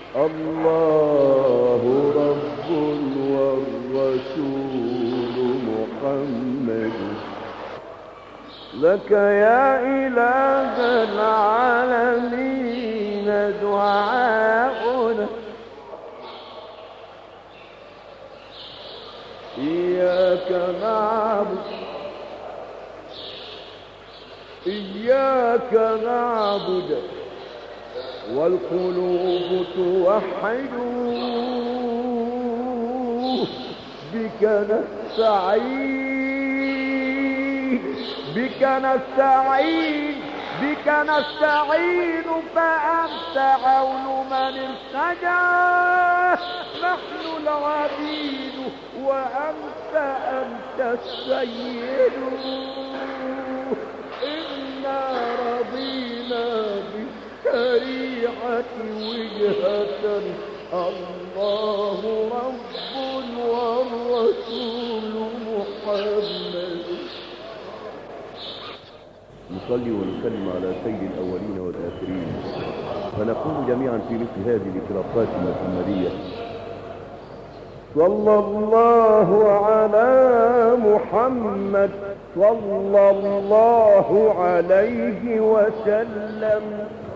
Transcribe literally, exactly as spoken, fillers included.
الله رب والرسول محمد. لك يا إله العالمين دعاؤنا، إياك نعبد إياك نعبد والقلوب توحد، بك نستعين بك نستعين بك نستعين فأنت عون من التجا، نحن العبيد وأنت أنت السيد، إنا رضينا بالشريعة وجهة، الله رب والرسول محمد. نصلي ونسلم على سيد الأولين والآخرين، ونقول جميعا في مثل هذه الإطلاقات المحمدية: صلى الله على محمد صلى الله عليه وسلم.